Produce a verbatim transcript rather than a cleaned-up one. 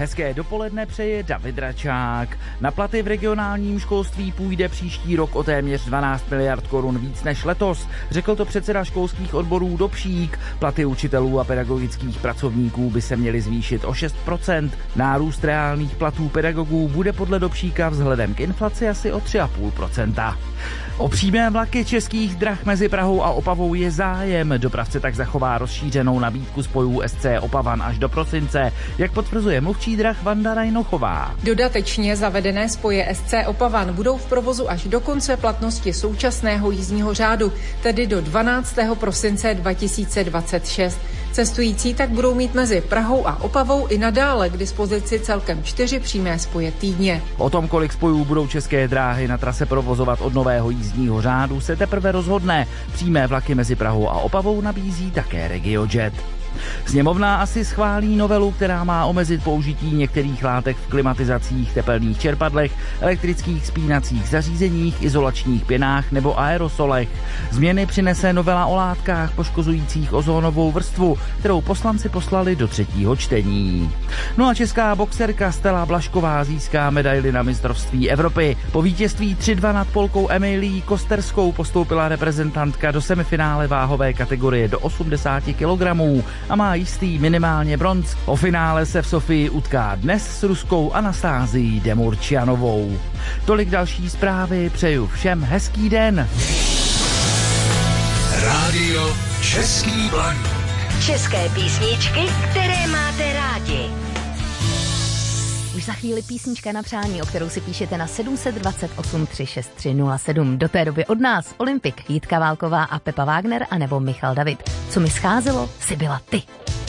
Hezké dopoledne přeje David Račák. Na platy v regionálním školství půjde příští rok o téměř dvanáct miliard korun víc než letos. Řekl to předseda školských odborů Dobšík. Platy učitelů a pedagogických pracovníků by se měly zvýšit o šest procent. Nárůst reálných platů pedagogů bude podle Dobšíka vzhledem k inflaci asi o tři celá pět procenta. O přímé vlaky Českých drah mezi Prahou a Opavou je zájem. Dopravce tak zachová rozšířenou nabídku spojů S C Opavan až do prosince, jak potvrzuje mluvčí drah Vanda Rajnochová. Dodatečně zavedené spoje S C Opavan budou v provozu až do konce platnosti současného jízdního řádu, tedy do dvanáctého prosince dva tisíce dvacet šest. Cestující tak budou mít mezi Prahou a Opavou i nadále k dispozici celkem čtyři přímé spoje týdně. O tom, kolik spojů budou České dráhy na trase provozovat od nového jízdního řádu, se teprve rozhodne. Přímé vlaky mezi Prahou a Opavou nabízí také RegioJet. Sněmovna asi schválí novelu, která má omezit použití některých látek v klimatizacích, tepelných čerpadlech, elektrických spínacích zařízeních, izolačních pěnách nebo aerosolech. Změny přinese novela o látkách poškozujících ozónovou vrstvu, kterou poslanci poslali do třetího čtení. No a česká boxerka Stella Blažková získá medaili na mistrovství Evropy. Po vítězství tři dva nad Polkou Emilií Kosterskou postoupila reprezentantka do semifinále váhové kategorie do osmdesáti kilogramů a má jistý minimálně bronz. O finále se v Sofii utká dnes s ruskou Anastázií Demurčianovou. Tolik další zprávy, přeju všem hezký den. Rádio Český Blaník. České písničky, které máte rádi. Už za chvíli písnička na přání, o kterou si píšete na sedm set dvacet osm tři šest tři nula sedm. Do té doby od nás Olympik, Jitka Válková a Pepa Wagner, anebo Michal David. Co mi scházelo, si byla ty.